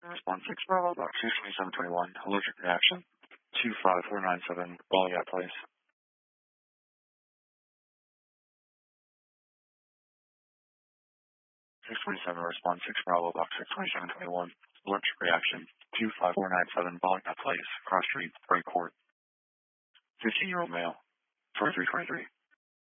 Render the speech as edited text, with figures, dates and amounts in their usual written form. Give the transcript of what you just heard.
Response 6 Bravo, Box 62721, allergic reaction 25497, Bolligat Place. 627, response 6 Bravo, Box 62721, allergic reaction 25497, Bolligat Place, Cross Street, Bright Court. 15-year-old male, 2323.